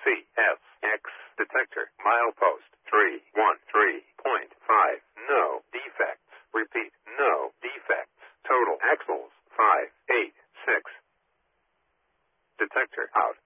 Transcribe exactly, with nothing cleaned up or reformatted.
C S X detector. Milepost three one three point five. No defects. Repeat, no defects. Total axles five eight six. Detector out.